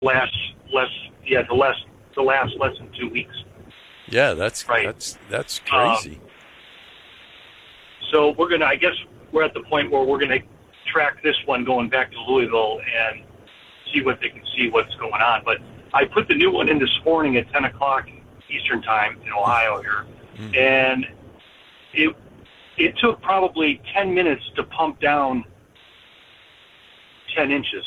last to last less than 2 weeks. Yeah, that's right. That's crazy. So I guess we're at the point where we're going to track this one going back to Louisville and see what they can see what's going on. But I put the new one in this morning at 10 o'clock Eastern time in Ohio here, and it took probably 10 minutes to pump down 10 inches.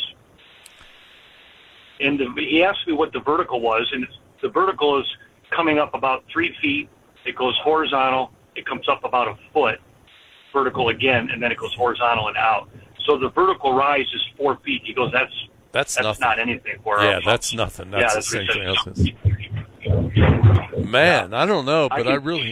And he asked me what the vertical was, and the vertical is coming up about 3 feet. It goes horizontal. It comes up about a foot, vertical again, and then it goes horizontal and out. So the vertical rise is 4 feet. He goes, that's nothing. Not anything for Yeah, us. that's nothing. That's essentially else. Man, Yeah. I don't know, but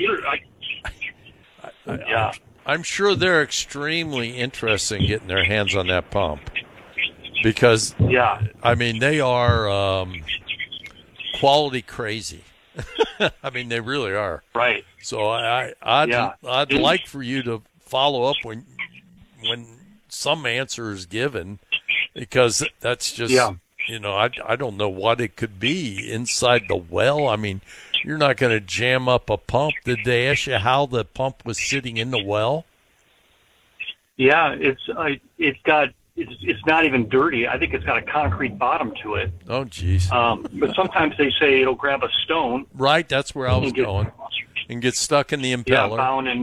I'm sure they're extremely interested in getting their hands on that pump because, I mean, they are quality crazy. I mean, they really are. Right. So I'd like for you to follow up when some answer is given, because that's just I don't know what it could be inside the well. I mean, you're not going to jam up a pump. Did they ask you how the pump was sitting in the well? Yeah, it's not even dirty. I think it's got a concrete bottom to it. Oh, geez. But sometimes they say it'll grab a stone. Right, that's where I was going. And get stuck in the impeller.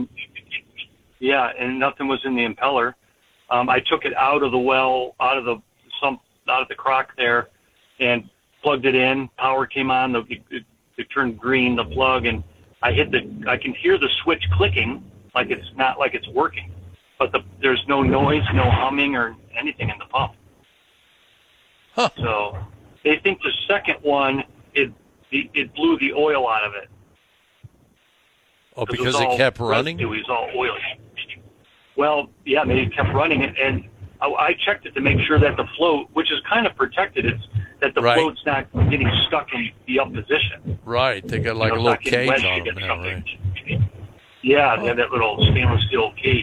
And nothing was in the impeller. I took it out of the well, out of the crock there, and plugged it in. Power came on. It turned green, the plug, and I can hear the switch clicking, like it's working. But there's no noise, no humming or anything in the pump. Huh. So they think the second one, it blew the oil out of it. Oh, because it kept running? It was all oily. Well, yeah, they kept running it, and I checked it to make sure that the float, which is kind of protected, that the float's not getting stuck in the up position. Right, they got like a little cage on them now, right? Yeah, they have that little stainless steel cage.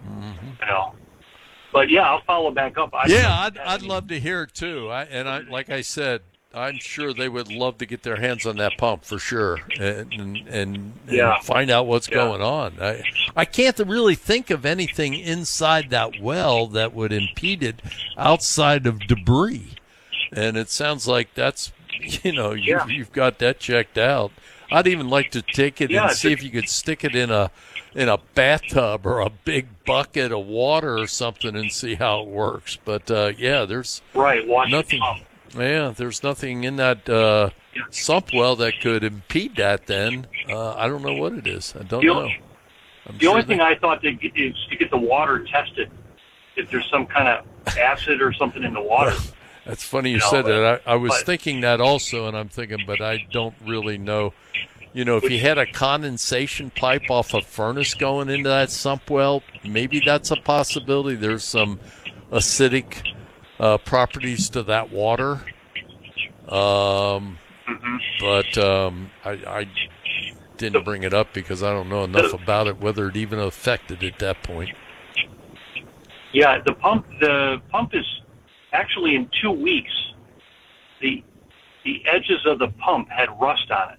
But yeah, I'll follow back up. I'd love to hear it too. Like I said, I'm sure they would love to get their hands on that pump for sure, and find out what's going on. I can't really think of anything inside that well that would impede it outside of debris, and it sounds like that's you've got that checked out. I'd even like to take it and see if you could stick it in a bathtub or a big bucket of water or something and see how it works. But there's nothing. Yeah, there's nothing in that sump well that could impede that. Then I don't know what it is. I don't know. The only thing I thought is to get the water tested, if there's some kind of acid or something in the water. That's funny you said that. I was thinking that also, and I'm thinking, but I don't really know. If you had a condensation pipe off a furnace going into that sump well, maybe that's a possibility. There's some acidic properties to that water. But I didn't bring it up because I don't know enough about it, whether it even affected at that point. Yeah, the pump is actually in 2 weeks. The edges of the pump had rust on it.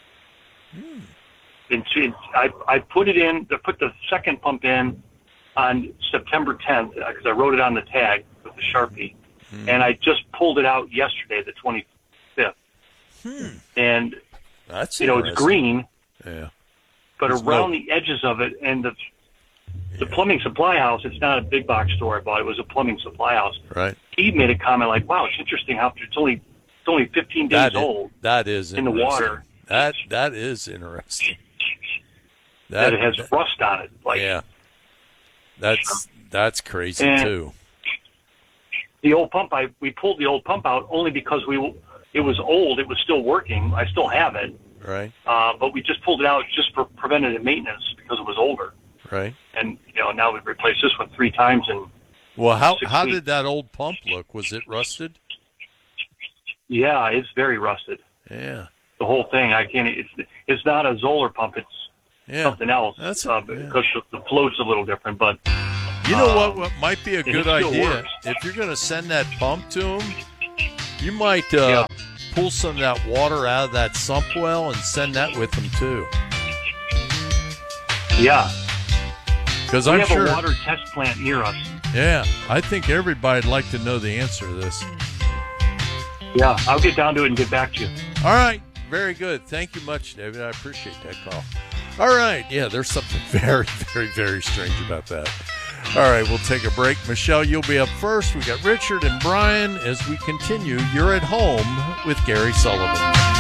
I put the second pump in on September 10th because I wrote it on the tag with the Sharpie, and I just pulled it out yesterday, the 25th. And that's it's green, but There's around the edges of it, and the plumbing supply house. It's not a big box store I bought. It was a plumbing supply house. Right. He made a comment like, "Wow, it's interesting how it's only 15 days old." That is in the water. That is interesting. That it has rust on it. That's crazy too. The old pump, we pulled the old pump out only because it was old. It was still working. I still have it. Right. But we just pulled it out just for preventative maintenance because it was older. Right. And now we've replaced this one 3 times in. Well, how did that old pump look? Was it rusted? Yeah, it's very rusted. Yeah. The whole thing. It's not a Zoller pump. It's something else. Because the float's a little different. But you know what might be a good idea? If you're going to send that pump to them, You might pull some of that water out of that sump well and send that with them too. Yeah. Because we I'm have sure a water test plant near us. Yeah, I think everybody'd like to know the answer to this. Yeah, I'll get down to it and get back to you. All right. Very good. Thank you much, David. I appreciate that call. All right. Yeah, there's something very, very, very strange about that. All right, we'll take a break. Michelle, you'll be up first. We got Richard and Brian as we continue. You're at home with Gary Sullivan.